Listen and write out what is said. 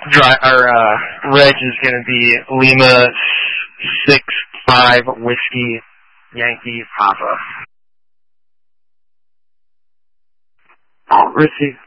Reg is going to be Lima 6-5 Whiskey Yankee Papa. Receive.